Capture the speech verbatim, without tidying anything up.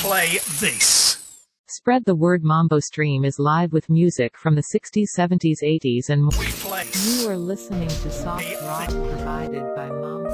play this. Spread the Word Mambo Stream is live with music from the sixties, seventies, eighties and more. We play. You are listening to soft rock provided by Mambo.